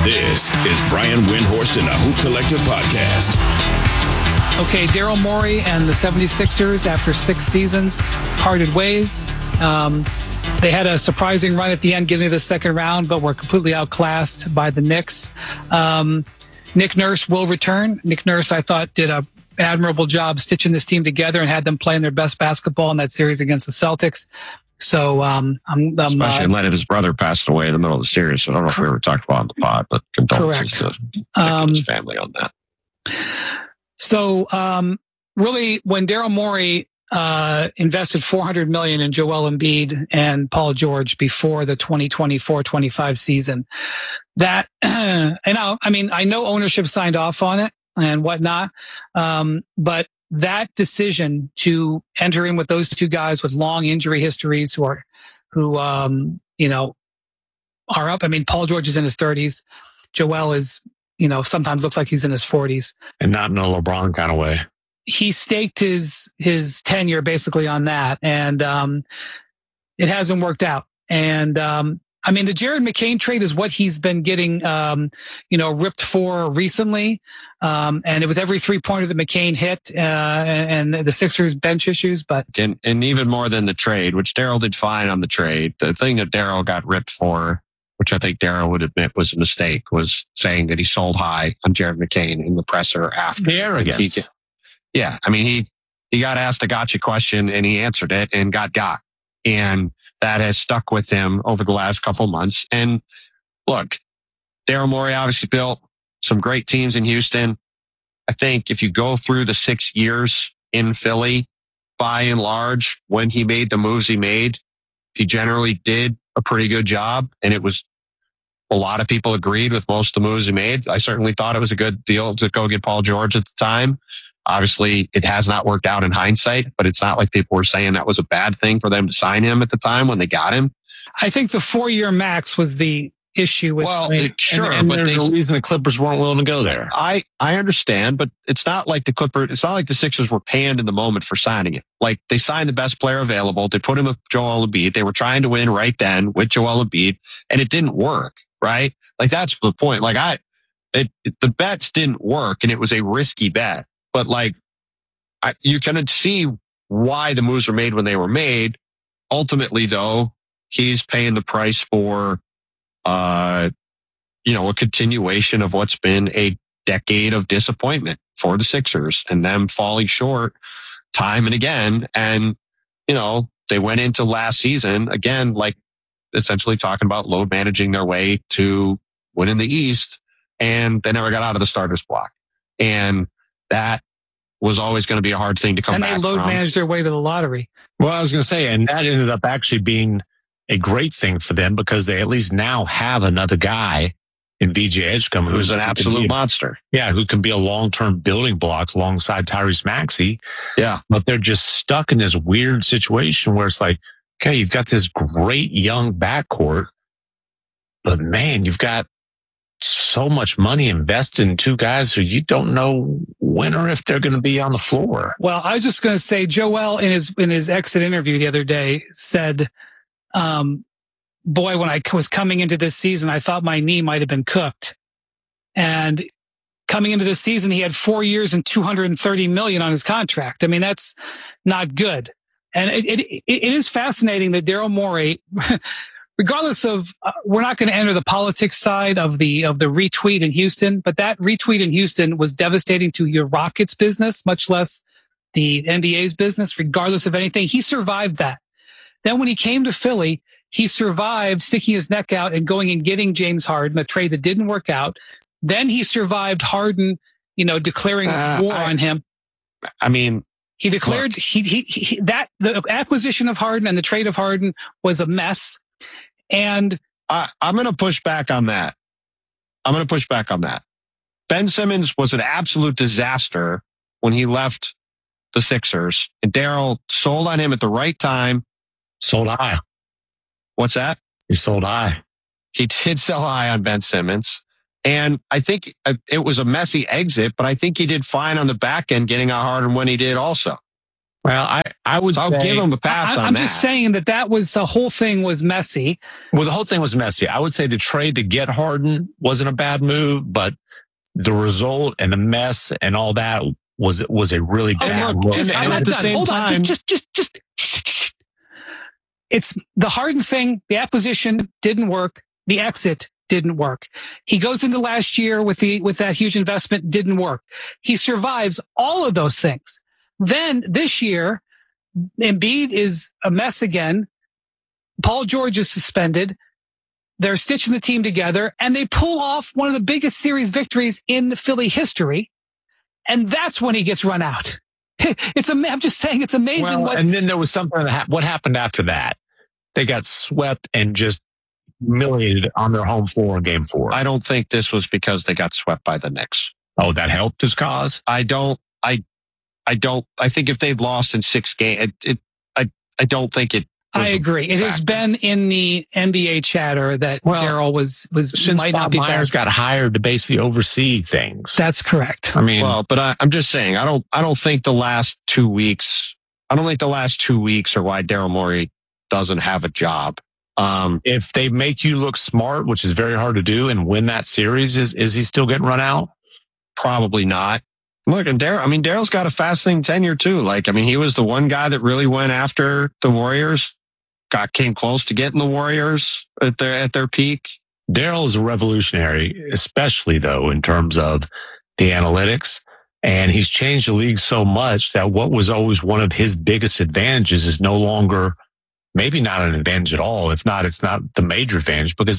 This is Brian Windhorst and the Hoop Collective podcast. Okay, Daryl Morey and the 76ers, after 6 seasons, parted ways. They had a surprising run at the end, getting to the second round, but were completely outclassed by the Knicks. Nick Nurse will return. Nick Nurse, I thought, did an admirable job stitching this team together and had them playing their best basketball in that series against the Celtics. So, especially in light of his brother passed away in the middle of the series. So I don't know if we ever talked about it on the pod, but condolences to Nick and his family on that. So, really, when Daryl Morey invested $400 million in Joel Embiid and Paul George before the 2024-25 season, that, and I know ownership signed off on it and whatnot, but that decision to enter in with those two guys with long injury histories who are up. I mean, Paul George is in his 30s. Joel is, sometimes looks like he's in his 40s. And not in a LeBron kind of way. He staked his tenure basically on that. And it hasn't worked out. And the Jared McCain trade is what he's been getting, ripped for recently. And with every 3-pointer that McCain hit, and the Sixers bench issues, but. And even more than the trade, which Daryl did fine on the trade, the thing that Daryl got ripped for, which I think Daryl would admit was a mistake, was saying that he sold high on Jared McCain in the presser after. The arrogance. He got asked a gotcha question and he answered it and got. And that has stuck with him over the last couple of months. And look, Daryl Morey obviously built some great teams in Houston. I think if you go through the 6 years in Philly, by and large, when he made the moves he made, he generally did a pretty good job. And it was, a lot of people agreed with most of the moves he made. I certainly thought it was a good deal to go get Paul George at the time. Obviously, it has not worked out in hindsight, but it's not like people were saying that was a bad thing for them to sign him at the time when they got him. I think the 4-year max was the issue with. Sure, and but there's a reason the Clippers weren't willing to go there. I understand, but it's not like it's not like the Sixers were panned in the moment for signing him. Like, they signed the best player available. They put him with Joel Embiid. They were trying to win right then with Joel Embiid, and it didn't work, right? Like, that's the point. Like, the bets didn't work, and it was a risky bet. But you can see why the moves were made when they were made. Ultimately, though, he's paying the price for, a continuation of what's been a decade of disappointment for the Sixers and them falling short time and again. And, they went into last season again, essentially talking about load managing their way to winning the East, and they never got out of the starters block. And that was always going to be a hard thing to come back from. And they load managed their way to the lottery. Well, I was going to say, and that ended up actually being a great thing for them because they at least now have another guy in VJ Edgecombe who's an absolute monster. Yeah, who can be a long-term building block alongside Tyrese Maxey. Yeah. But they're just stuck in this weird situation where it's like, okay, you've got this great young backcourt, but man, you've got so much money invested in two guys who you don't know when or if they're going to be on the floor. Well, I was just going to say, Joel in his exit interview the other day said, boy, when I was coming into this season, I thought my knee might have been cooked. And coming into this season, he had 4 years and $230 million on his contract. I mean, that's not good. And it is fascinating that Daryl Morey, regardless of, we're not going to enter the politics side of the retweet in Houston, but that retweet in Houston was devastating to your Rockets business, much less the NBA's business, regardless of anything. He survived that. Then when he came to Philly, he survived sticking his neck out and going and getting James Harden, a trade that didn't work out. Then he survived Harden, declaring war on him. I mean, he declared the acquisition of Harden and the trade of Harden was a mess. And I'm going to push back on that. Ben Simmons was an absolute disaster when he left the Sixers, and Daryl sold on him at the right time. Sold high. What's that? He sold high. He did sell high on Ben Simmons. And I think it was a messy exit, but I think he did fine on the back end getting out Harden when he did also. Well, I'll give him a pass on that. I'm just saying that the whole thing was messy. Well, the whole thing was messy. I would say the trade to get Harden wasn't a bad move, but the result and the mess and all that was a really bad move. And at the same time, it's the Harden thing. The acquisition didn't work. The exit didn't work. He goes into last year with that huge investment, didn't work. He survives all of those things. Then this year, Embiid is a mess again. Paul George is suspended. They're stitching the team together, and they pull off one of the biggest series victories in Philly history. And that's when he gets run out. I'm just saying, it's amazing. And then there was something what happened after that? They got swept and just humiliated on their home floor in Game 4. I don't think this was because they got swept by the Knicks. Oh, that helped his cause? I think if they'd lost in 6 games, I don't think it. I agree. It has been in the NBA chatter that Daryl was since might Bob not be Myers bad. got hired to basically oversee things. That's correct. I mean, but I'm just saying, I don't think the last 2 weeks. I don't think the last 2 weeks are why Daryl Morey doesn't have a job. If they make you look smart, which is very hard to do, and win that series, is he still getting run out? Probably not. Look, and Daryl's got a fascinating tenure too. Like, I mean, he was the one guy that really went after the Warriors, came close to getting the Warriors at their peak. Daryl is a revolutionary, especially though, in terms of the analytics. And he's changed the league so much that what was always one of his biggest advantages is no longer, maybe not an advantage at all. If not, it's not the major advantage, because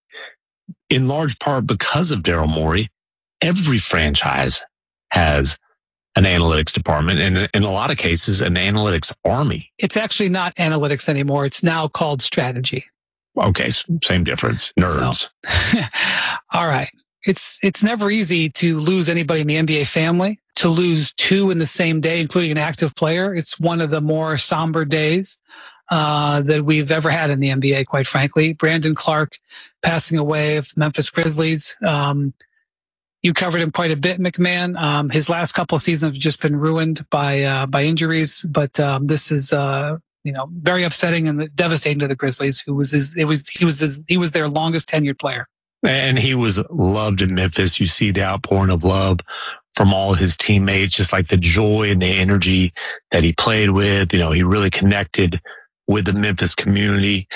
in large part because of Daryl Morey, every franchise has an analytics department, and in a lot of cases, an analytics army. It's actually not analytics anymore. It's now called strategy. Okay, same difference. Nerds. So, all right. It's never easy to lose anybody in the NBA family. To lose 2 in the same day, including an active player, it's one of the more somber days that we've ever had in the NBA, quite frankly. Brandon Clark passing away of Memphis Grizzlies. You covered him quite a bit, McMahon. His last couple of seasons have just been ruined by injuries, but this is very upsetting and devastating to the Grizzlies, he was their longest tenured player. And he was loved in Memphis. You see the outpouring of love from all his teammates, just like the joy and the energy that he played with. He really connected with the Memphis community.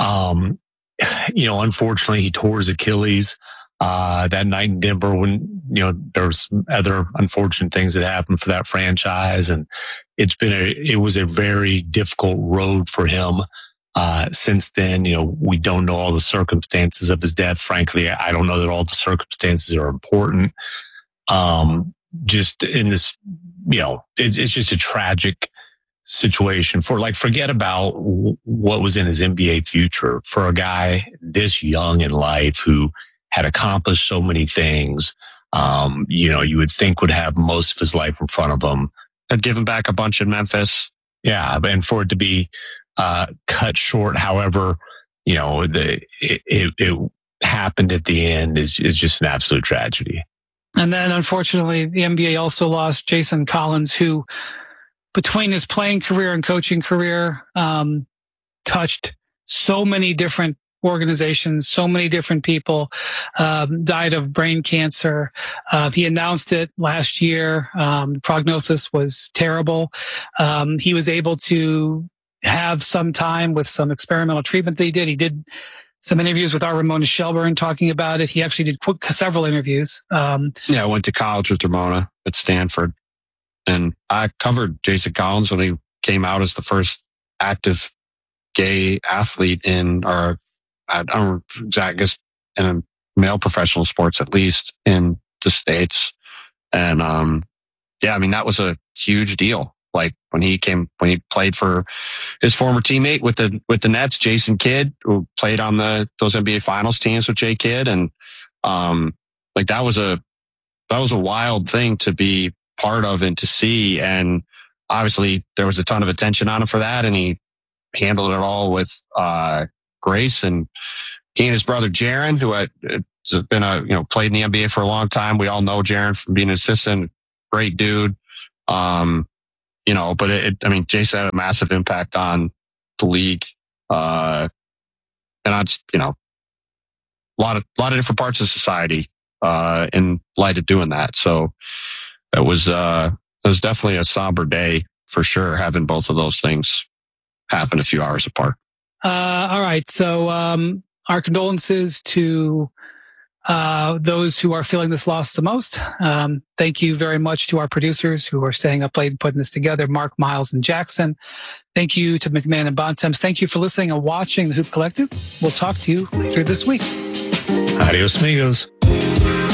Unfortunately, he tore his Achilles that night in Denver when, there's other unfortunate things that happened for that franchise. And it was a very difficult road for him. Since then, we don't know all the circumstances of his death. Frankly, I don't know that all the circumstances are important. Just in this, it's just a tragic situation forget about what was in his NBA future for a guy this young in life who had accomplished so many things, you would think would have most of his life in front of him. Had given back a bunch in Memphis. Yeah, and for it to be cut short, however, it happened at the end is just an absolute tragedy. And then, unfortunately, the NBA also lost Jason Collins, who, between his playing career and coaching career, touched so many different organizations, so many different people, died of brain cancer. He announced it last year. The prognosis was terrible. He was able to have some time with some experimental treatment that he did. He did some interviews with our Ramona Shelburne talking about it. He actually did several interviews. I went to college with Ramona at Stanford, and I covered Jason Collins when he came out as the first active gay athlete in in male professional sports, at least in the States. And, that was a huge deal. Like when he played for his former teammate with the Nets, Jason Kidd, who played on those NBA Finals teams with Jay Kidd, and that was a wild thing to be part of and to see. And obviously there was a ton of attention on him for that, and he handled it all with grace. And he and his brother Jaren, who had been played in the NBA for a long time, we all know Jaren from being an assistant, great dude. but Jason had a massive impact on the league. And on, a lot of different parts of society, in light of doing that. So it was definitely a somber day for sure, having both of those things happen a few hours apart. All right. So, our condolences to those who are feeling this loss the most. Thank you very much to our producers who are staying up late and putting this together, Mark, Miles, and Jackson. Thank you to McMahon and Bontemps. Thank you for listening and watching the Hoop Collective. We'll talk to you later this week. Adios, amigos.